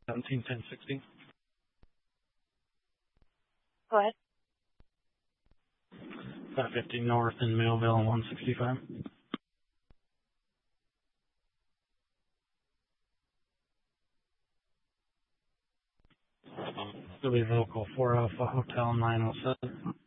171060. Go ahead. 550 North in Millville, 165. It'll be local 4 Alpha Hotel 907.